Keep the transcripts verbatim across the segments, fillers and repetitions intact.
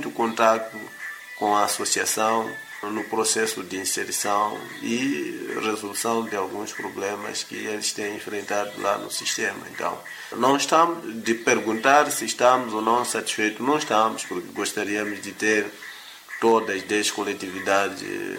muito contato com a associação no processo de inserção e resolução de alguns problemas que eles têm enfrentado lá no sistema. Então, não estamos de perguntar se estamos ou não satisfeitos, não estamos, porque gostaríamos de ter todas as dez coletividades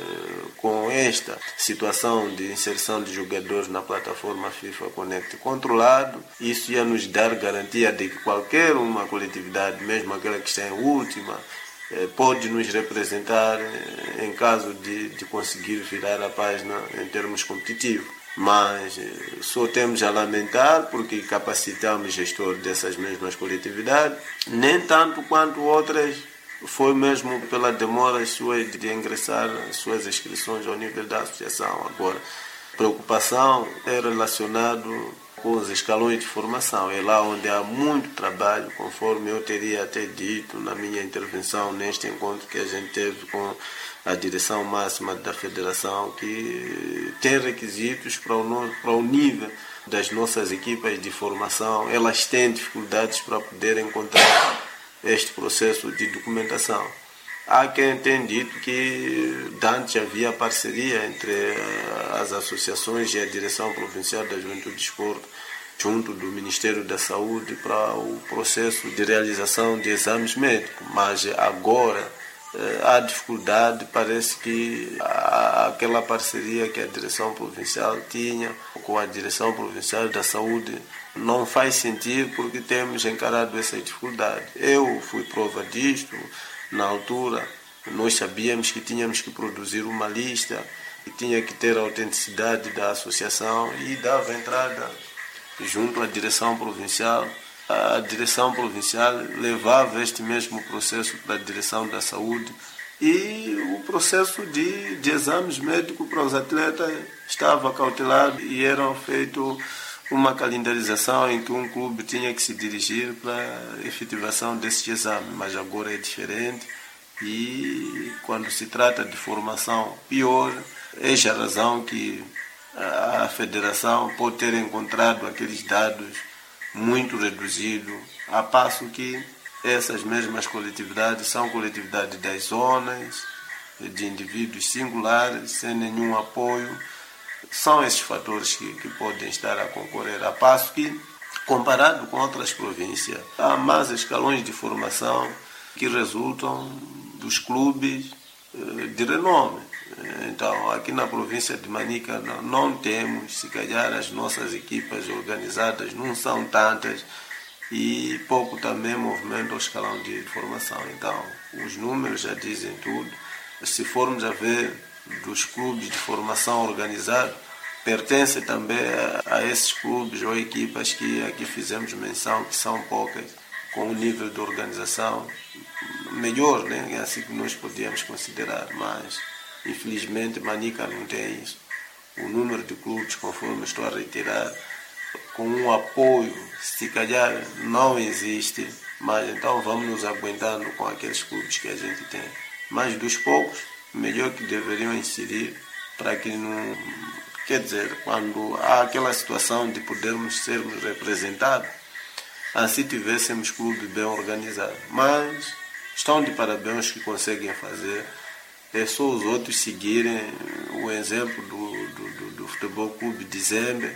com esta situação de inserção de jogadores na plataforma FIFA Connect controlado. Isso ia nos dar garantia de que qualquer uma coletividade, mesmo aquela que está em última, pode nos representar em caso de, de conseguir virar a página em termos competitivos. Mas só temos a lamentar porque capacitamos gestor dessas mesmas coletividades, nem tanto quanto outras. Foi mesmo pela demora sua de ingressar as suas inscrições ao nível da associação. Agora, a preocupação é relacionado com os escalões de formação. É lá onde há muito trabalho, conforme eu teria até dito na minha intervenção neste encontro que a gente teve com a direção máxima da federação, que tem requisitos para o, para o nível das nossas equipas de formação. Elas têm dificuldades para poder encontrar este processo de documentação. Há quem tenha dito que antes havia parceria entre as associações e a Direção Provincial da Juventude e Desporto, junto do Ministério da Saúde, para o processo de realização de exames médicos. Mas agora há dificuldade, parece que aquela parceria que a Direção Provincial tinha com a Direção Provincial da Saúde não faz sentido porque temos encarado essa dificuldade. Eu fui prova disto. Na altura, nós sabíamos que tínhamos que produzir uma lista e tinha que ter a autenticidade da associação e dava entrada junto à direção provincial. A direção provincial levava este mesmo processo para a direção da saúde e o processo de, de exames médicos para os atletas estava cautelado e eram feitos uma calendarização em que um clube tinha que se dirigir para a efetivação desse exame, mas agora é diferente e quando se trata de formação pior, eis a razão que a federação pode ter encontrado aqueles dados muito reduzidos, a passo que essas mesmas coletividades são coletividades das zonas, de indivíduos singulares, sem nenhum apoio. São esses fatores que, que podem estar a concorrer, a passo que, comparado com outras províncias, há mais escalões de formação que resultam dos clubes de renome. Então, aqui na província de Manica não, não temos, se calhar as nossas equipas organizadas não são tantas e pouco também movimento ao escalão de formação. Então, os números já dizem tudo. Se formos a ver dos clubes de formação organizada, pertence também a, a esses clubes ou equipas que aqui fizemos menção, que são poucas, com um nível de organização melhor, né? É assim que nós podíamos considerar, mas infelizmente Manica não tem isso. O número de clubes, conforme estou a reiterar, com um apoio, se calhar não existe, mas então vamos nos aguentando com aqueles clubes que a gente tem. Mas dos poucos, melhor que deveriam inserir para que não... Quer dizer, quando há aquela situação de podermos sermos representados, assim tivéssemos clube bem organizado. Mas estão de parabéns que conseguem fazer. É só os outros seguirem o exemplo do, do, do, do Futebol Clube de Zembe.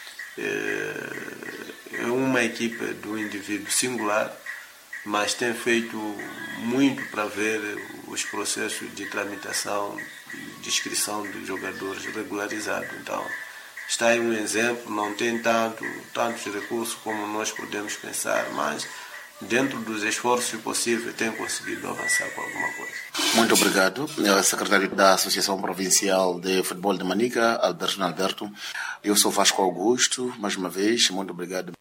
É uma equipe do indivíduo singular, mas tem feito muito para ver os processos de tramitação, de inscrição dos jogadores regularizados. Então, está aí um exemplo, não tem tanto, tantos recursos como nós podemos pensar, mas dentro dos esforços possíveis tem conseguido avançar com alguma coisa. Muito obrigado, secretário da Associação Provincial de Futebol de Manica, Alberto Alberto. Eu sou Vasco Augusto, mais uma vez, muito obrigado.